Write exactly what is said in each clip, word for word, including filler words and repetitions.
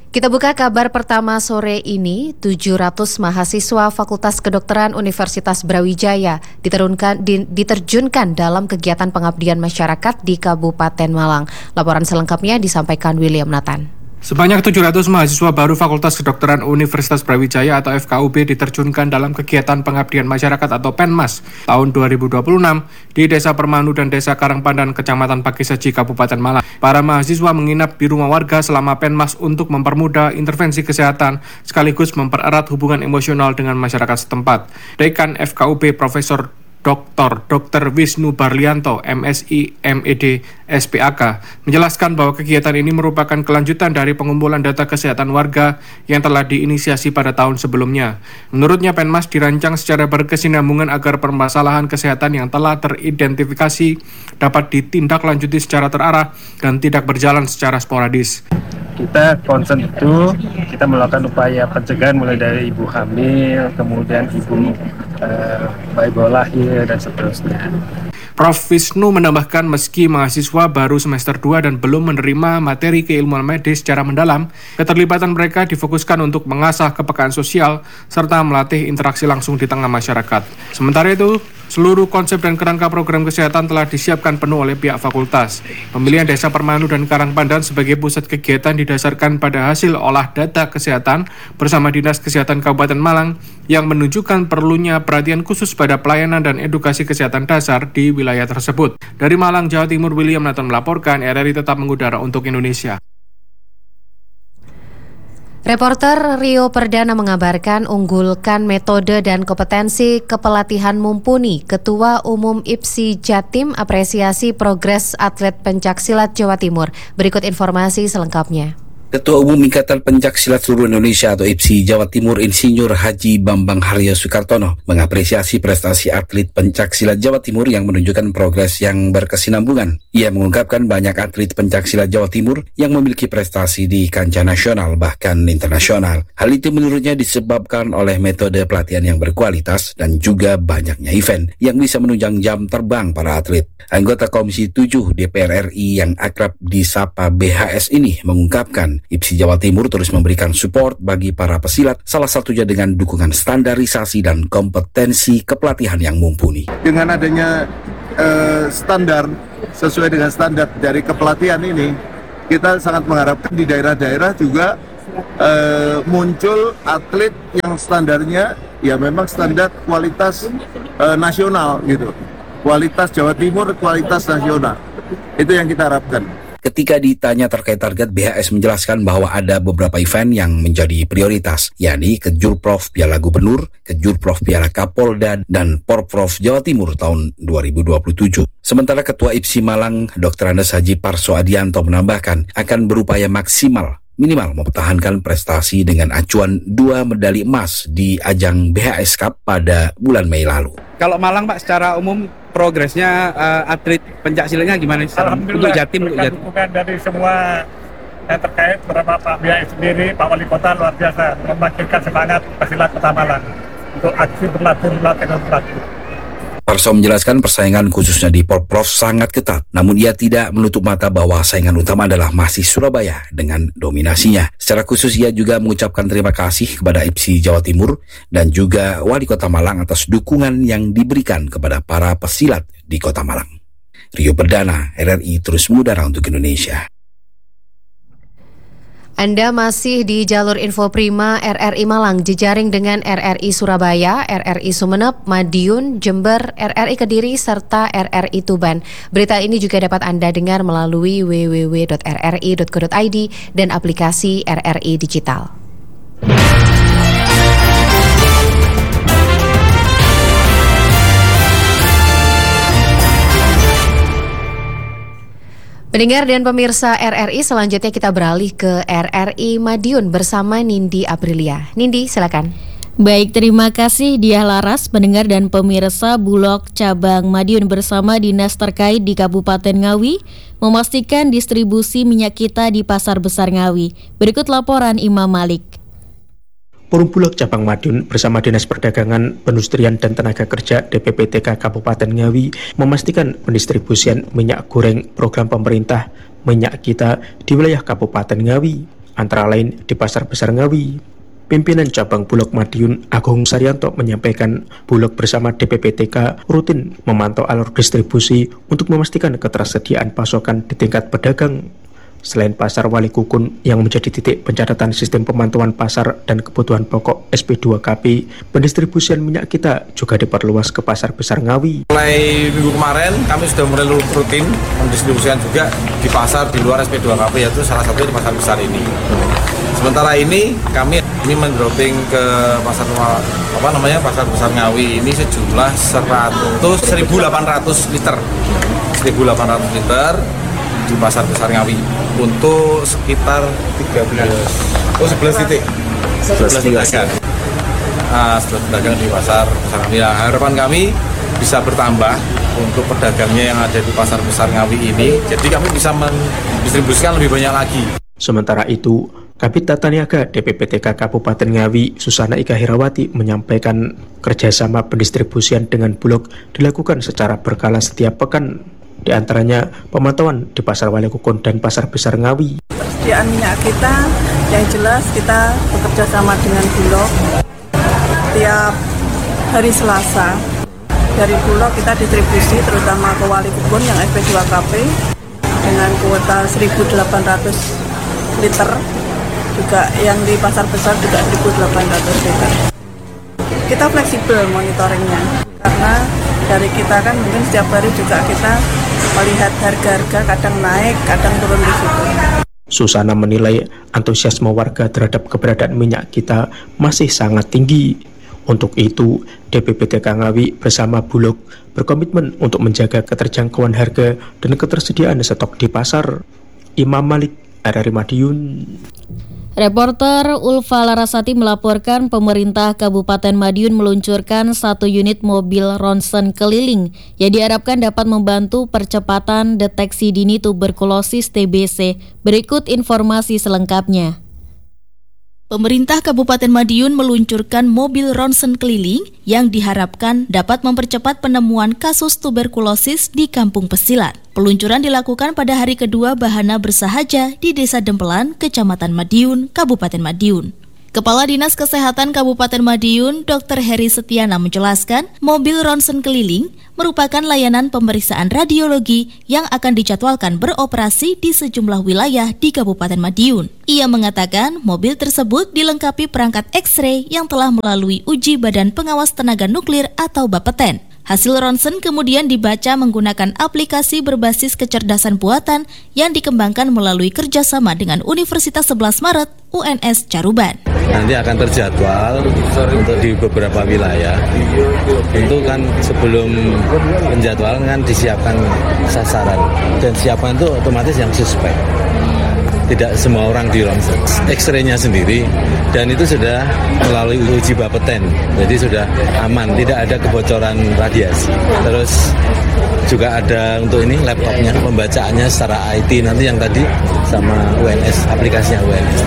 Kita buka kabar pertama sore ini, tujuh ratus mahasiswa Fakultas Kedokteran Universitas Brawijaya diterunkan, di, diterjunkan dalam kegiatan pengabdian masyarakat di Kabupaten Malang. Laporan selengkapnya disampaikan William Nathan. Sebanyak tujuh ratus mahasiswa baru Fakultas Kedokteran Universitas Brawijaya atau F K U B diterjunkan dalam kegiatan pengabdian masyarakat atau Penmas tahun dua ribu dua puluh enam di Desa Permanu dan Desa Karangpandan, Kecamatan Pakisaji, Kabupaten Malang. Para mahasiswa menginap di rumah warga selama Penmas untuk mempermudah intervensi kesehatan sekaligus mempererat hubungan emosional dengan masyarakat setempat. Dekan F K U B Profesor Doktor Dokter Wisnu Barlianto, M Si, M Ed, S P A K, menjelaskan bahwa kegiatan ini merupakan kelanjutan dari pengumpulan data kesehatan warga yang telah diinisiasi pada tahun sebelumnya. Menurutnya, Penmas dirancang secara berkesinambungan agar permasalahan kesehatan yang telah teridentifikasi dapat ditindaklanjuti secara terarah dan tidak berjalan secara sporadis. Kita concern itu, kita melakukan upaya pencegahan mulai dari ibu hamil, kemudian ibu uh, bayi bawah lahir, dan seterusnya. Profesor Wisnu menambahkan meski mahasiswa baru semester dua dan belum menerima materi keilmuan medis secara mendalam, keterlibatan mereka difokuskan untuk mengasah kepekaan sosial serta melatih interaksi langsung di tengah masyarakat. Sementara itu, seluruh konsep dan kerangka program kesehatan telah disiapkan penuh oleh pihak fakultas. Pemilihan Desa Permanu dan Karangpandan sebagai pusat kegiatan didasarkan pada hasil olah data kesehatan bersama Dinas Kesehatan Kabupaten Malang yang menunjukkan perlunya perhatian khusus pada pelayanan dan edukasi kesehatan dasar di wilayah tersebut. Dari Malang, Jawa Timur, William Nathan melaporkan. R R I tetap mengudara untuk Indonesia. Reporter Rio Perdana mengabarkan unggulkan metode dan kompetensi kepelatihan mumpuni. Ketua Umum I P S I Jatim apresiasi progres atlet pencaksilat Jawa Timur. Berikut informasi selengkapnya. Ketua Umum Ikatan Pencaksilat Seluruh Indonesia atau I P S I Jawa Timur Insinyur Haji Bambang Haryo Soekartono mengapresiasi prestasi atlet pencaksilat Jawa Timur yang menunjukkan progres yang berkesinambungan. Ia mengungkapkan banyak atlet pencaksilat Jawa Timur yang memiliki prestasi di kancah nasional bahkan internasional. Hal itu menurutnya disebabkan oleh metode pelatihan yang berkualitas dan juga banyaknya event yang bisa menunjang jam terbang para atlet. Anggota Komisi tujuh D P R R I yang akrab disapa B H S ini mengungkapkan I P S I Jawa Timur terus memberikan support bagi para pesilat, salah satunya dengan dukungan standarisasi dan kompetensi kepelatihan yang mumpuni. Dengan adanya eh, standar, sesuai dengan standar dari kepelatihan ini, kita sangat mengharapkan di daerah-daerah juga eh, muncul atlet yang standarnya ya memang standar kualitas eh, nasional gitu. Kualitas Jawa Timur, kualitas nasional. Itu yang kita harapkan. Ketika ditanya terkait target, B H S menjelaskan bahwa ada beberapa event yang menjadi prioritas, yakni Kejurprov Piala Gubernur, Kejurprov Piala Kapolda, dan Porprov Jawa Timur tahun dua ribu dua puluh tujuh. Sementara Ketua I P S I Malang, Doktor Andes Haji Parso Adianto menambahkan akan berupaya maksimal minimal mempertahankan prestasi dengan acuan dua medali emas di ajang B H S Cup pada bulan Mei lalu. Kalau Malang Pak secara umum progresnya uh, atlet pencaksilatnya gimana? Untuk Jatim, untuk Jatim. Bukan dari semua yang terkait beberapa Pak B H S sendiri, Pak Wali Kota luar biasa membangkitkan semangat pesilat Kota Malang untuk aksi berlatih berlatih dan berlatih. Parso menjelaskan persaingan khususnya di Porprov sangat ketat, namun ia tidak menutup mata bahwa saingan utama adalah masih Surabaya dengan dominasinya. Secara khusus ia juga mengucapkan terima kasih kepada I P S I Jawa Timur dan juga Wali Kota Malang atas dukungan yang diberikan kepada para pesilat di Kota Malang. Rio Perdana, R R I terus mengudara untuk Indonesia. Anda masih di jalur Info Prima R R I Malang, jejaring dengan R R I Surabaya, R R I Sumeneb, Madiun, Jember, R R I Kediri, serta R R I Tuban. Berita ini juga dapat Anda dengar melalui w w w titik r r i titik co titik i d dan aplikasi R R I Digital. Pendengar dan pemirsa R R I, selanjutnya kita beralih ke R R I Madiun bersama Nindi Aprilia. Nindi, silakan. Baik, terima kasih Diah Laras, pendengar dan pemirsa. Bulog Cabang Madiun bersama dinas terkait di Kabupaten Ngawi memastikan distribusi minyak kita di Pasar Besar Ngawi. Berikut laporan Imam Malik. Forum Bulog Cabang Madiun bersama Dinas Perdagangan, Perindustrian dan Tenaga Kerja D P P T K Kabupaten Ngawi memastikan pendistribusian minyak goreng program pemerintah minyak kita di wilayah Kabupaten Ngawi. antara lain di Pasar Besar Ngawi. Pimpinan Cabang Bulog Madiun Agung Saryanto menyampaikan Bulog bersama D P P T K rutin memantau alur distribusi untuk memastikan ketersediaan pasokan di tingkat pedagang. Selain Pasar Wali Kukun yang menjadi titik pencatatan sistem pemantauan pasar dan kebutuhan pokok S P dua K P, pendistribusian minyak kita juga diperluas ke Pasar Besar Ngawi. Mulai minggu kemarin kami sudah mulai rutin pendistribusian juga di pasar di luar S P dua K P, yaitu salah satunya di Pasar Besar ini. Sementara ini kami ini mendropping ke pasar apa namanya Pasar Besar Ngawi ini sejumlah seratus seribu delapan ratus liter seribu delapan ratus liter di Pasar Besar Ngawi untuk sekitar tiga belas oh sebelas titik sebelas pedagang ah sebelas pedagang di Pasar Besar Ngawi. Nah, harapan kami bisa bertambah untuk pedagangnya yang ada di Pasar Besar Ngawi ini, jadi kami bisa mendistribusikan lebih banyak lagi. Sementara itu, Kabid Tata Niaga D P P T K Kabupaten Ngawi, Susana Ika Hirawati menyampaikan kerjasama pendistribusian dengan Bulog dilakukan secara berkala setiap pekan. Di antaranya pemantauan di Pasar Wali Kukun dan Pasar Besar Ngawi. Persediaan minyak kita yang jelas kita bekerja sama dengan Bulog. Tiap hari Selasa dari Bulog kita distribusi terutama ke Wali Kukun yang S P dua K P dengan kuota seribu delapan ratus liter. Juga yang di Pasar Besar juga seribu delapan ratus liter. Kita fleksibel monitoringnya karena dari kita kan mungkin setiap hari juga kita melihat harga-harga kadang naik, kadang turun di situ. Susana menilai antusiasme warga terhadap keberadaan minyak kita masih sangat tinggi. Untuk itu, D P P T K Ngawi bersama Bulog berkomitmen untuk menjaga keterjangkauan harga dan ketersediaan stok di pasar. Imam Malik, R R I Madiun. Reporter Ulfa Larasati melaporkan pemerintah Kabupaten Madiun meluncurkan satu unit mobil ronsen keliling yang diharapkan dapat membantu percepatan deteksi dini tuberkulosis T B C. Berikut informasi selengkapnya. Pemerintah Kabupaten Madiun meluncurkan mobil ronsen keliling yang diharapkan dapat mempercepat penemuan kasus tuberkulosis di Kampung Pesilat. Peluncuran dilakukan pada hari kedua Bahana Bersahaja di Desa Dempelan, Kecamatan Madiun, Kabupaten Madiun. Kepala Dinas Kesehatan Kabupaten Madiun, Dokter Heri Setiana menjelaskan, mobil ronsen keliling merupakan layanan pemeriksaan radiologi yang akan dijadwalkan beroperasi di sejumlah wilayah di Kabupaten Madiun. Ia mengatakan, mobil tersebut dilengkapi perangkat X-ray yang telah melalui uji Badan Pengawas Tenaga Nuklir atau Bapeten. Hasil ronsen kemudian dibaca menggunakan aplikasi berbasis kecerdasan buatan yang dikembangkan melalui kerjasama dengan Universitas sebelas Maret U N S Caruban. Nanti akan terjadwal untuk di beberapa wilayah. Tentu kan sebelum penjadwalan kan disiapkan sasaran dan siapkan itu otomatis yang suspek. Tidak semua orang di ronsen, X-ray-nya sendiri, dan itu sudah melalui uji Bapeten, jadi sudah aman, tidak ada kebocoran radiasi. Terus juga ada untuk ini laptopnya, pembacaannya secara I T nanti yang tadi sama U N S, aplikasinya U N S.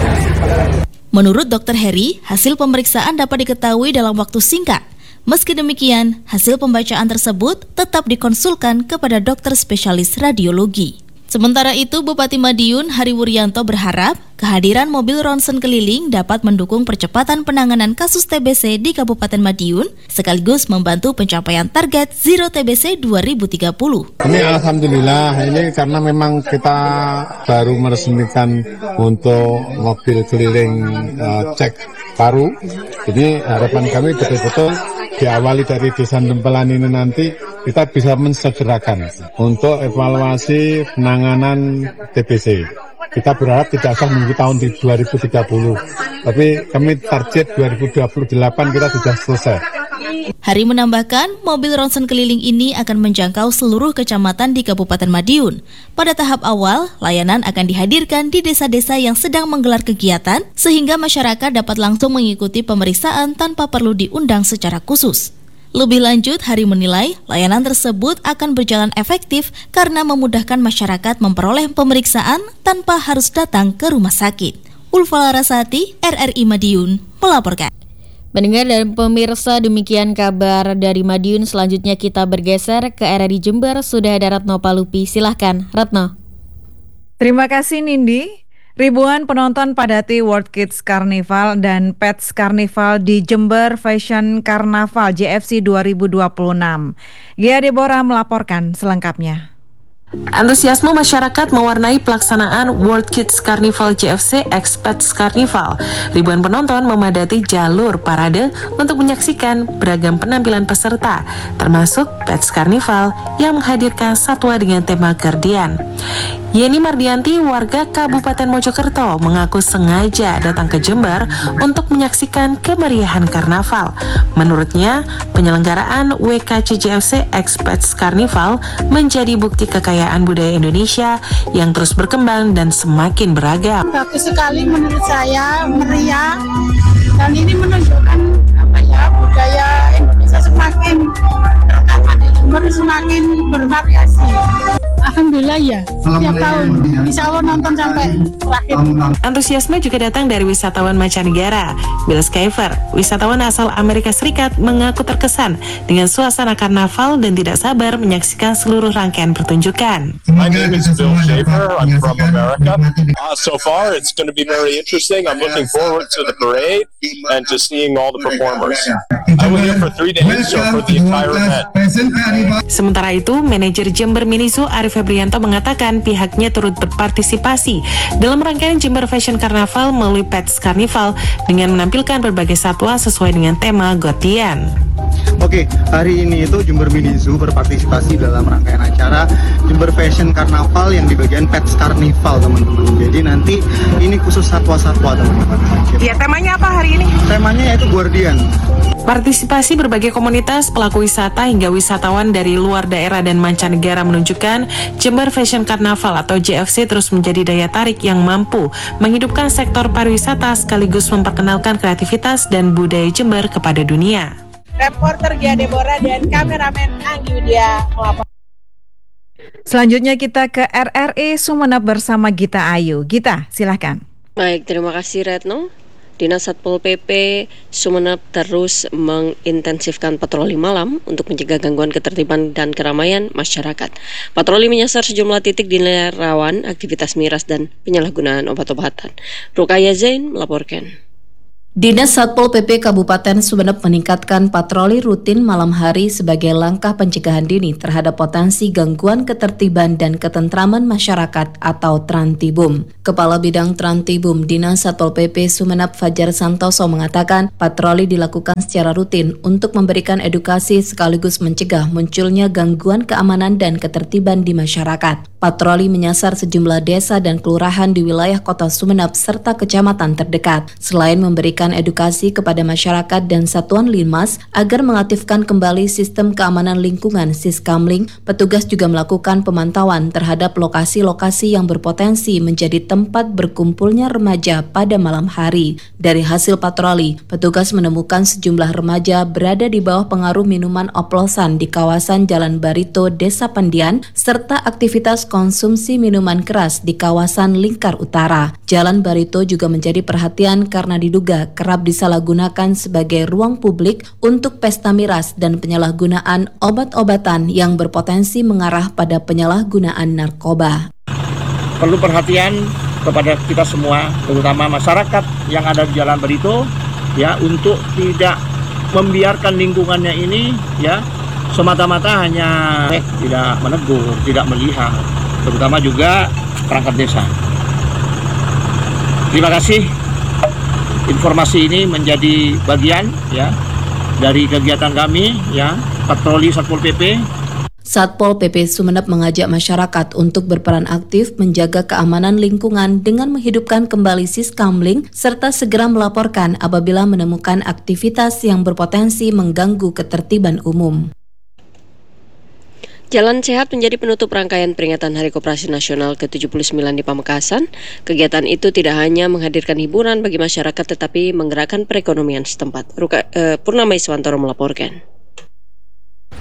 Menurut Dokter Heri, hasil pemeriksaan dapat diketahui dalam waktu singkat. Meski demikian, hasil pembacaan tersebut tetap dikonsulkan kepada dokter spesialis radiologi. Sementara itu, Bupati Madiun Hari Wuryanto berharap kehadiran mobil ronsen keliling dapat mendukung percepatan penanganan kasus T B C di Kabupaten Madiun, sekaligus membantu pencapaian target Zero T B C dua ribu tiga puluh. Ini alhamdulillah, ini karena memang kita baru meresmikan untuk mobil keliling uh, cek paru, jadi harapan kami betul-betul diawali dari Desa Dempelan ini nanti kita bisa mensegerakan untuk evaluasi penanganan T B C. Kita berharap tidak usah menunggu tahun di dua ribu tiga puluh, tapi kami target dua ribu dua puluh delapan kita sudah selesai. Hari menambahkan, mobil ronsen keliling ini akan menjangkau seluruh kecamatan di Kabupaten Madiun. Pada tahap awal, layanan akan dihadirkan di desa-desa yang sedang menggelar kegiatan, sehingga masyarakat dapat langsung mengikuti pemeriksaan tanpa perlu diundang secara khusus. Lebih lanjut, Hari menilai layanan tersebut akan berjalan efektif karena memudahkan masyarakat memperoleh pemeriksaan tanpa harus datang ke rumah sakit. Ulfa Larasati, R R I Madiun, melaporkan. Pendengar dan pemirsa, demikian kabar dari Madiun. Selanjutnya kita bergeser ke R R I Jember. Sudah ada Retno Palupi. Silahkan, Retno. Terima kasih, Nindi. Ribuan penonton padati World Kids Carnival dan Pets Carnival di Jember Fashion Carnaval J F C dua ribu dua puluh enam. Gia Deborah melaporkan selengkapnya. Antusiasme masyarakat mewarnai pelaksanaan World Kids Carnival J F C X Pets Carnival. Ribuan penonton memadati jalur parade untuk menyaksikan beragam penampilan peserta, termasuk Pets Carnival yang menghadirkan satwa dengan tema Guardian. Yeni Mardianti, warga Kabupaten Mojokerto, mengaku sengaja datang ke Jember untuk menyaksikan kemeriahan karnaval. Menurutnya, penyelenggaraan W K C J F C X Pets Carnival menjadi bukti kekayaan budaya Indonesia yang terus berkembang dan semakin beragam. Bagus sekali menurut saya, meriah, dan ini menunjukkan apa ya, budaya Indonesia semakin terutama di Jember semakin bervariasi. Alhamdulillah ya, setiap tahun insya Allah nonton sampai terakhir. Antusiasme juga datang dari wisatawan mancanegara. Bill Skyver, wisatawan asal Amerika Serikat, mengaku terkesan dengan suasana karnaval dan tidak sabar menyaksikan seluruh rangkaian pertunjukan. My name is Bill Schaefer. I'm from America. Uh, so far, it's going to be very interesting. I'm looking forward to the parade and to seeing all the performers. I was here for three days, so for the entire event. Sementara itu, manajer Jember Miniso Arif Febrianto mengatakan pihaknya turut berpartisipasi dalam rangkaian Jember Fashion Carnival melalui Pets Carnival dengan menampilkan berbagai satwa sesuai dengan tema Guardian. Oke, hari ini itu Jember Mini Zoo berpartisipasi dalam rangkaian acara Jember Fashion Carnival yang di bagian Pets Carnival, teman-teman. Jadi nanti ini khusus satwa-satwa, teman-teman. Ya, temanya apa hari ini? Temanya yaitu Guardian. Partisipasi berbagai komunitas, pelaku wisata hingga wisatawan dari luar daerah dan mancanegara menunjukkan Jember Fashion Carnival atau J F C terus menjadi daya tarik yang mampu menghidupkan sektor pariwisata sekaligus memperkenalkan kreativitas dan budaya Jember kepada dunia. Reporter Gia Deborah dan kameramen Anggi Widya melapor. Selanjutnya kita ke R R I Sumeneb bersama Gita Ayu. Gita, silahkan. Baik, terima kasih Retno. Dinas Satpol P P Sumeneb terus mengintensifkan patroli malam untuk mencegah gangguan ketertiban dan keramaian masyarakat. Patroli menyasar sejumlah titik dinilai rawan aktivitas miras dan penyalahgunaan obat-obatan. Rukaya Zain melaporkan. Dinas Satpol P P Kabupaten Sumeneb meningkatkan patroli rutin malam hari sebagai langkah pencegahan dini terhadap potensi gangguan ketertiban dan ketentraman masyarakat atau Trantibum. Kepala Bidang Trantibum Dinas Satpol P P Sumeneb Fajar Santoso mengatakan patroli dilakukan secara rutin untuk memberikan edukasi sekaligus mencegah munculnya gangguan keamanan dan ketertiban di masyarakat. Patroli menyasar sejumlah desa dan kelurahan di wilayah Kota Sumeneb serta kecamatan terdekat. Selain memberikan edukasi kepada masyarakat dan satuan Linmas agar mengaktifkan kembali sistem keamanan lingkungan Siskamling, petugas juga melakukan pemantauan terhadap lokasi-lokasi yang berpotensi menjadi tempat berkumpulnya remaja pada malam hari. Dari hasil patroli, petugas menemukan sejumlah remaja berada di bawah pengaruh minuman oplosan di kawasan Jalan Barito, Desa Pandian, serta aktivitas konsumsi minuman keras di kawasan Lingkar Utara. Jalan Barito juga menjadi perhatian karena diduga kerap disalahgunakan sebagai ruang publik untuk pesta miras dan penyalahgunaan obat-obatan yang berpotensi mengarah pada penyalahgunaan narkoba. Perlu perhatian kepada kita semua, terutama masyarakat yang ada di Jalan Barito, ya, untuk tidak membiarkan lingkungannya ini, ya, semata-mata hanya eh, tidak menegur, tidak melihat, terutama juga perangkat desa. Terima kasih. Informasi ini menjadi bagian, ya, dari kegiatan kami, ya, patroli Satpol P P. Satpol P P Sumeneb mengajak masyarakat untuk berperan aktif menjaga keamanan lingkungan dengan menghidupkan kembali Siskamling serta segera melaporkan apabila menemukan aktivitas yang berpotensi mengganggu ketertiban umum. Jalan Sehat menjadi penutup rangkaian peringatan Hari Koperasi Nasional ke tujuh puluh sembilan di Pamekasan. Kegiatan itu tidak hanya menghadirkan hiburan bagi masyarakat tetapi menggerakkan perekonomian setempat. Ruka, eh, Purnama Iswantoro melaporkan.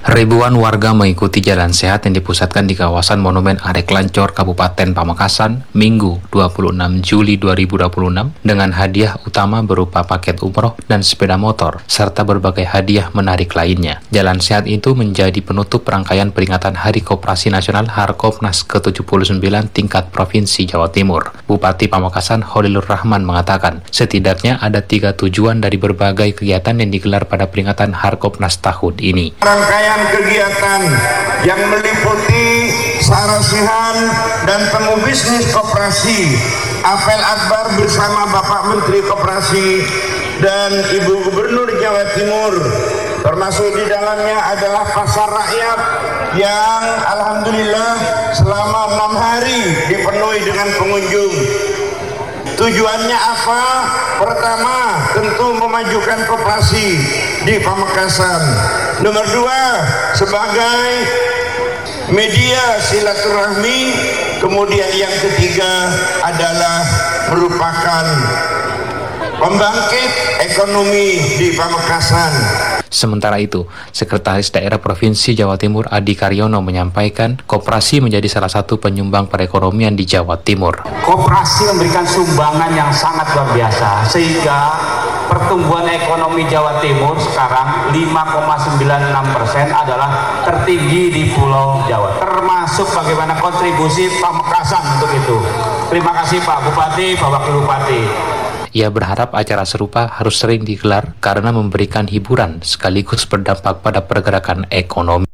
Ribuan warga mengikuti jalan sehat yang dipusatkan di kawasan Monumen Arek Lancor, Kabupaten Pamekasan, Minggu dua puluh enam Juli dua ribu dua puluh enam dengan hadiah utama berupa paket umroh dan sepeda motor, serta berbagai hadiah menarik lainnya. Jalan sehat itu menjadi penutup rangkaian peringatan Hari Koperasi Nasional Harkopnas ke tujuh puluh sembilan tingkat Provinsi Jawa Timur. Bupati Pamekasan Holilur Rahman mengatakan, setidaknya ada tiga tujuan dari berbagai kegiatan yang digelar pada peringatan Harkopnas tahun ini. Rangkaian kegiatan yang meliputi sarasihan dan temu bisnis koperasi, apel akbar bersama Bapak Menteri Koperasi dan Ibu Gubernur Jawa Timur, termasuk di dalamnya adalah pasar rakyat yang alhamdulillah selama enam hari dipenuhi dengan pengunjung. Tujuannya apa? Pertama, tentu memajukan koperasi di Pamekasan. Nomor dua, sebagai media silaturahmi. Kemudian yang ketiga adalah merupakan pembangkit ekonomi di Pamekasan. Sementara itu, Sekretaris Daerah Provinsi Jawa Timur Adi Karyono menyampaikan koperasi menjadi salah satu penyumbang perekonomian di Jawa Timur. Koperasi memberikan sumbangan yang sangat luar biasa, sehingga pertumbuhan ekonomi Jawa Timur sekarang lima koma sembilan enam persen adalah tertinggi di Pulau Jawa, termasuk bagaimana kontribusi Pamekasan untuk itu. Terima kasih Pak Bupati, Pak Wakil Bupati. Ia berharap acara serupa harus sering digelar karena memberikan hiburan sekaligus berdampak pada pergerakan ekonomi.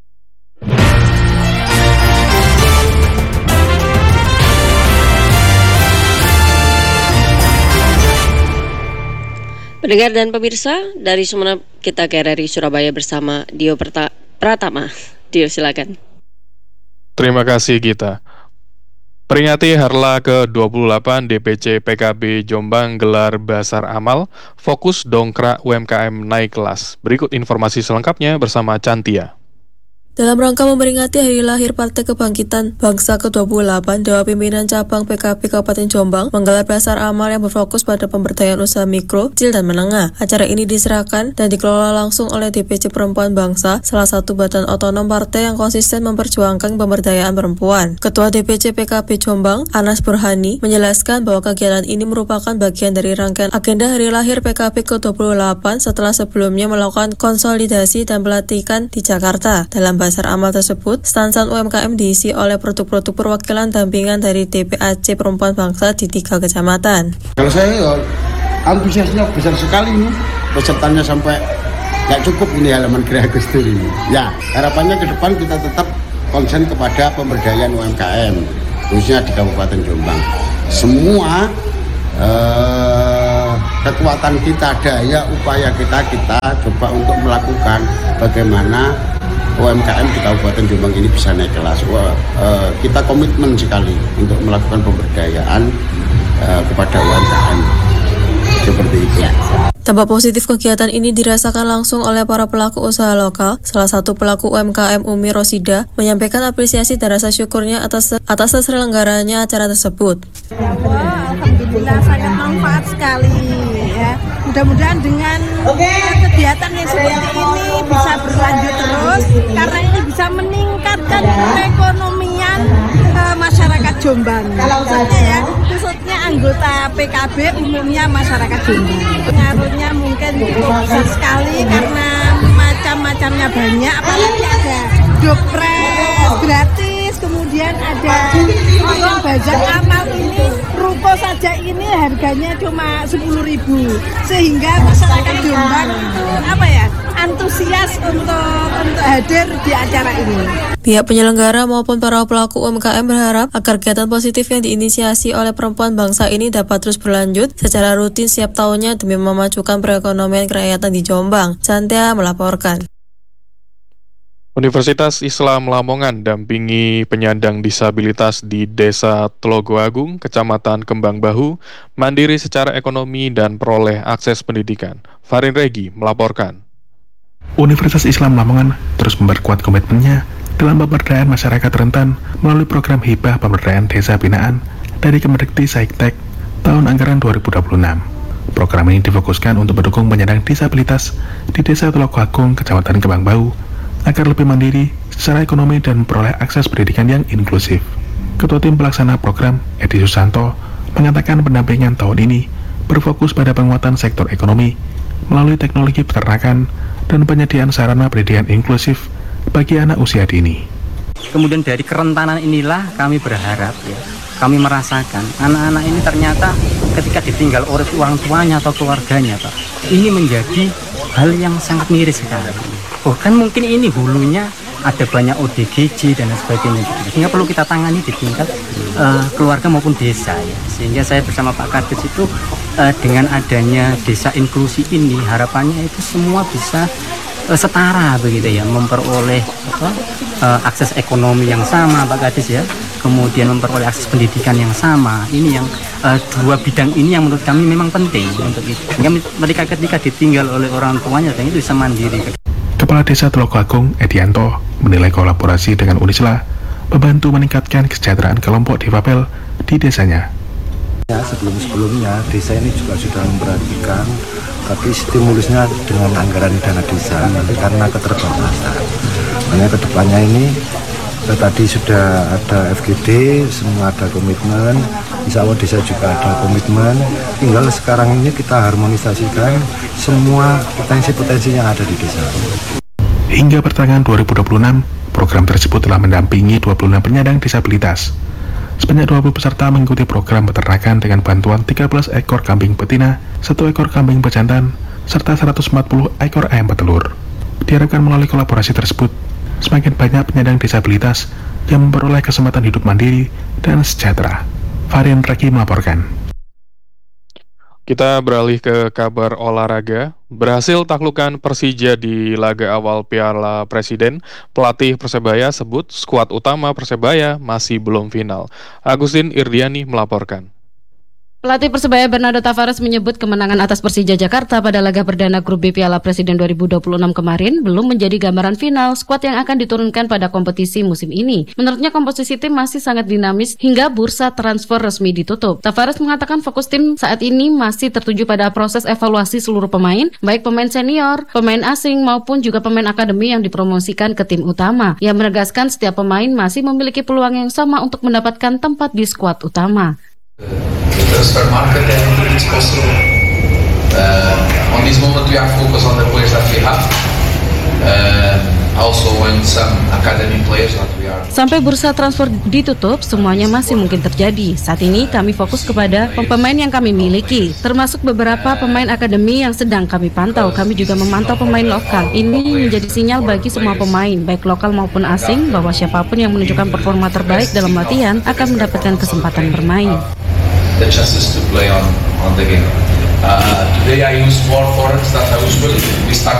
Pendengar dan pemirsa, dari Sumeneb kita ke R R I Surabaya bersama Dio Perta- Pratama. Dio, silakan. Terima kasih Gita. Peringati Harla ke dua puluh delapan D P C P K B Jombang gelar Basar Amal, fokus dongkrak U M K M naik kelas. Berikut informasi selengkapnya bersama Cantia. Dalam rangka memperingati hari lahir Partai Kebangkitan Bangsa ke dua puluh delapan, Dewan Pimpinan Cabang P K B Kabupaten Jombang menggelar Basar Amal yang berfokus pada pemberdayaan usaha mikro, kecil, dan menengah. Acara ini diserahkan dan dikelola langsung oleh D P C Perempuan Bangsa, salah satu badan otonom partai yang konsisten memperjuangkan pemberdayaan perempuan. Ketua D P C P K B Jombang, Anas Burhani, menjelaskan bahwa kegiatan ini merupakan bagian dari rangkaian agenda hari lahir P K B ke dua puluh delapan setelah sebelumnya melakukan konsolidasi dan pelatihan di Jakarta. Dalam Basar Amal tersebut, stand-stand U M K M diisi oleh produk-produk perwakilan dampingan dari D P A C Perempuan Bangsa di tiga kecamatan. Kalau saya ya, antusiasnya besar sekali ini, pesertanya sampai nggak cukup ini halaman Gria Agustus ini. Ya, harapannya ke depan kita tetap konsen kepada pemberdayaan U M K M, khususnya di Kabupaten Jombang. Semua eh, kekuatan kita, daya upaya kita, kita coba untuk melakukan bagaimana U M K M di Kabupaten Jombang ini bisa naik kelas. Wah, uh, kita komitmen sekali untuk melakukan pemberdayaan uh, kepada U M K M seperti itu. Dampak positif kegiatan ini dirasakan langsung oleh para pelaku usaha lokal. Salah satu pelaku U M K M Umi Rosida menyampaikan apresiasi dan rasa syukurnya atas atas terselenggaranya acara tersebut. Wah, alhamdulillah sangat manfaat sekali ya. Mudah-mudahan dengan kegiatan yang seperti ini bisa berlanjut terus karena ini bisa meningkatkan perekonomian uh, masyarakat Jombang. Khususnya ya, khususnya anggota P K B umumnya masyarakat Jombang. Pengaruhnya mungkin cukup besar sekali karena macam-macamnya banyak, apalagi ada dopres gratis, kemudian ada yang bazar amal ini, ruko saja ini harganya cuma sepuluh ribu, sehingga masyarakat Jombang itu apa ya, antusias untuk untuk hadir di acara ini. Pihak penyelenggara maupun para pelaku U M K M berharap agar kegiatan positif yang diinisiasi oleh perempuan bangsa ini dapat terus berlanjut secara rutin setiap tahunnya demi memajukan perekonomian kerakyatan di Jombang. Santia melaporkan. Universitas Islam Lamongan dampingi penyandang disabilitas di Desa Tlogo Agung, Kecamatan Kembang Bahu, mandiri secara ekonomi dan peroleh akses pendidikan. Farin Regi melaporkan. Universitas Islam Lamongan terus memperkuat komitmennya dalam pemberdayaan masyarakat rentan melalui program Hibah Pemberdayaan Desa Binaan dari Kemendikti Saiktek tahun anggaran dua ribu dua puluh enam. Program ini difokuskan untuk mendukung penyandang disabilitas di Desa Tlogo Agung, Kecamatan Kembang Bahu, agar lebih mandiri secara ekonomi dan memperoleh akses pendidikan yang inklusif. Ketua Tim Pelaksana Program, Edi Susanto, mengatakan pendampingan tahun ini berfokus pada penguatan sektor ekonomi melalui teknologi peternakan dan penyediaan sarana pendidikan inklusif bagi anak usia dini. Kemudian dari kerentanan inilah kami berharap ya, kami merasakan anak-anak ini ternyata ketika ditinggal oleh orang tuanya atau keluarganya, Pak, ini menjadi hal yang sangat miris sekali. Bahkan mungkin ini hulunya ada banyak O D G J dan sebagainya, sehingga perlu kita tangani di tingkat uh, keluarga maupun desa ya. Sehingga saya bersama Pak Kades itu uh, dengan adanya desa inklusi ini harapannya itu semua bisa uh, setara begitu ya, memperoleh apa, uh, akses ekonomi yang sama Pak Kades ya, kemudian memperoleh akses pendidikan yang sama. Ini yang uh, dua bidang ini yang menurut kami memang penting untuk itu. Sehingga mereka ketika ditinggal oleh orang tuanya dan itu bisa mandiri. Kepala Desa Teluk Agung, Edianto, menilai kolaborasi dengan Unisla membantu meningkatkan kesejahteraan kelompok difabel di desanya. Ya, sebelum-sebelumnya desa ini juga sudah memperhatikan, tapi stimulusnya dengan anggaran dana desa, tapi karena keterbatasan. Hanya kedepannya ini eh, tadi sudah ada F G D, semua ada komitmen, insya Allah desa juga ada komitmen. Tinggal sekarang ini kita harmonisasikan semua potensi-potensi yang ada di desa. Hingga pertengahan dua ribu dua puluh enam, program tersebut telah mendampingi dua puluh enam penyandang disabilitas. Sebanyak dua puluh peserta mengikuti program peternakan dengan bantuan tiga belas ekor kambing betina, satu ekor kambing pejantan, serta seratus empat puluh ekor ayam petelur. Diharapkan melalui kolaborasi tersebut, semakin banyak penyandang disabilitas yang memperoleh kesempatan hidup mandiri dan sejahtera. Varian Reki melaporkan. Kita beralih ke kabar olahraga. Berhasil taklukkan Persija di laga awal Piala Presiden, pelatih Persebaya sebut skuad utama Persebaya masih belum final. Agustin Irdiani melaporkan. Pelatih Persebaya Bernardo Tavares menyebut kemenangan atas Persija Jakarta pada laga perdana Grup B Piala Presiden dua ribu dua puluh enam kemarin belum menjadi gambaran final skuad yang akan diturunkan pada kompetisi musim ini. Menurutnya komposisi tim masih sangat dinamis hingga bursa transfer resmi ditutup. Tavares mengatakan fokus tim saat ini masih tertuju pada proses evaluasi seluruh pemain, baik pemain senior, pemain asing maupun juga pemain akademi yang dipromosikan ke tim utama. Ia menegaskan setiap pemain masih memiliki peluang yang sama untuk mendapatkan tempat di skuad utama. Transfer market and it's possible. Uh, on this moment we are focused on the players that we have. Uh, also on some academy players that we are. Sampai bursa transfer ditutup, semuanya masih mungkin terjadi. Saat ini kami fokus kepada pemain yang kami miliki, termasuk beberapa pemain akademi yang sedang kami pantau. Kami juga memantau pemain lokal. Ini menjadi sinyal bagi semua pemain, baik lokal maupun asing, bahwa siapapun yang menunjukkan performa terbaik dalam latihan akan mendapatkan kesempatan bermain. The chances to play on on the game. Uh, today I use more forwards than I usually. We start